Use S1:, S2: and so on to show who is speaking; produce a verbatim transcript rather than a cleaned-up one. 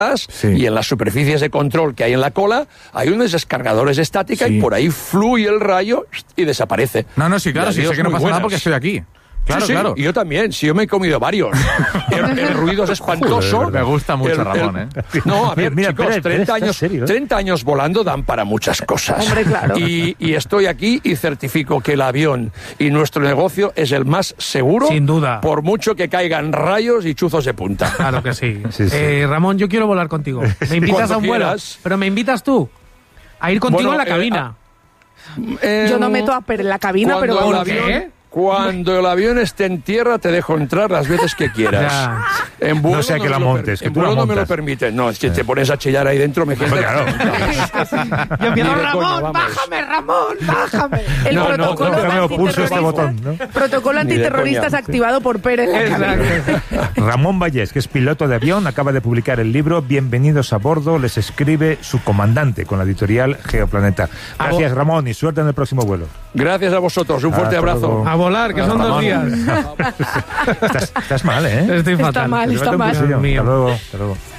S1: Sí.
S2: Y en las superficies de control que hay en la cola hay unos descargadores de estática
S1: Sí.
S2: y por ahí fluye el rayo y desaparece.
S1: No, no, sí, claro,
S2: Y
S1: sí, sé
S2: adiós,
S1: que no
S2: muy
S1: pasa
S2: buenas.
S1: nada porque estoy aquí. Claro,
S2: sí, sí,
S1: claro.
S2: y yo también, si yo me he comido varios. El, el ruido es espantoso.
S1: Joder, me gusta mucho,
S2: El- el-
S1: Ramón, ¿eh?
S2: No, a ver,
S3: Mira,
S2: chicos,
S3: espera, espera,
S2: treinta,
S3: está en
S2: años,
S3: serio, ¿eh?
S2: treinta años volando dan para muchas cosas.
S4: Hombre, claro.
S2: Y, y estoy aquí y certifico que el avión y nuestro negocio es el más seguro.
S5: Sin duda.
S2: Por mucho que caigan rayos y chuzos de punta.
S5: Claro que sí.
S3: Sí, sí.
S5: Eh, Ramón, yo quiero volar contigo. Me invitas
S2: Cuando
S5: a un vuelo,
S2: quieras.
S5: pero me invitas tú a ir contigo
S2: Bueno,
S5: en la
S2: eh,
S5: cabina.
S2: Eh,
S4: Yo no meto a Per en la cabina,
S2: cuando
S4: pero
S2: el
S4: vamos.
S2: avión-
S5: ¿Qué?
S2: Cuando el avión esté en tierra te dejo entrar las veces que quieras.
S5: Ya.
S2: En vuelo
S3: No sea que
S2: me
S3: la
S2: lo
S3: montes,
S2: per-
S3: que
S2: en
S3: tú la
S2: vuelo no me lo
S3: montas.
S2: permiten. No, si te pones a chillar ahí dentro me quedas.
S3: Claro.
S5: Yo empiezo,
S2: Ni de coña,
S5: Ramón,
S2: vamos.
S5: bájame, Ramón, bájame.
S4: El
S2: No, no,
S4: protocolo,
S2: no,
S3: Déjame o pulso este
S4: antiterrorista-
S3: botón, ¿no?
S4: protocolo
S2: Ni de
S4: antiterrorista es
S2: coña.
S4: activado por Per en la cabina.
S5: Exacto.
S3: Ramón Vallés, que es piloto de avión, acaba de publicar el libro Bienvenidos a bordo, les escribe su comandante con la editorial Geoplaneta. Gracias, Ramón, y suerte en el próximo vuelo.
S2: Gracias a vosotros. Un fuerte
S3: Hasta
S2: abrazo.
S3: luego.
S5: A volar, que son dos
S3: Ramón.
S5: días.
S3: Estás, estás mal, ¿eh?
S5: Estoy
S4: Está
S5: fatal.
S4: mal, está
S3: Llévate un
S4: mal.
S3: cuchillo.
S5: Dios mío.
S3: Hasta luego, hasta luego.